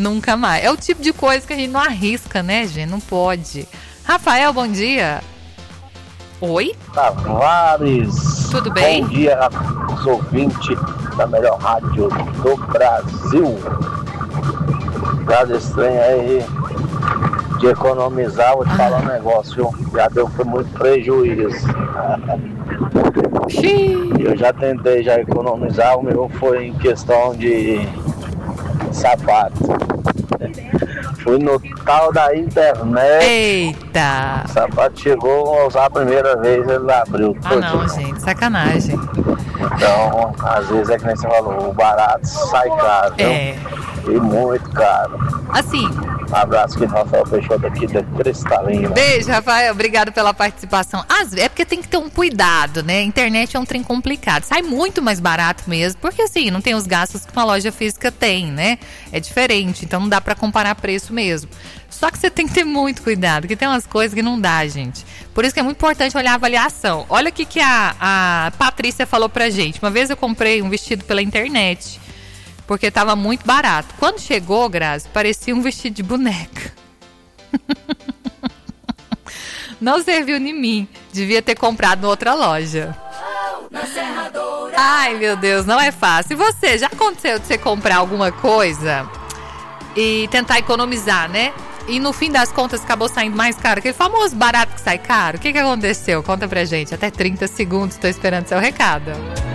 Nunca mais. É o tipo de coisa que a gente não arrisca, né, gente? Não pode. Rafael, bom dia. Oi? Tavares. Tudo bem? Bom dia, os ouvintes da melhor rádio do Brasil. Cada estranho aí de economizar, vou te falar um negócio, viu? Já deu muito prejuízo. Eu já tentei já economizar, o meu foi em questão de sapato. Fui no tal da internet. Eita! O sapato chegou a usar a primeira vez, ele abriu. Não, gente, sacanagem. Então, às vezes é que nem você falou, o barato sai caro, viu? E muito caro. Assim. Um abraço aqui do Rafael Peixoto aqui de Cristalina. Beijo, Rafael. Obrigado pela participação. É porque tem que ter um cuidado, né? A internet é um trem complicado. Sai muito mais barato mesmo, porque assim, não tem os gastos que uma loja física tem, né? É diferente, então não dá pra comparar preço mesmo. Só que você tem que ter muito cuidado, porque tem umas coisas que não dá, gente. Por isso que é muito importante olhar a avaliação. Olha o que a Patrícia falou pra gente. Uma vez eu comprei um vestido pela internet, porque estava muito barato. Quando chegou, Grazi, parecia um vestido de boneca. Não serviu em mim. Devia ter comprado em outra loja. Ai, meu Deus, não é fácil. E você, já aconteceu de você comprar alguma coisa e tentar economizar, né? E no fim das contas acabou saindo mais caro? Aquele famoso barato que sai caro. O que aconteceu? Conta pra gente. Até 30 segundos, tô esperando seu recado.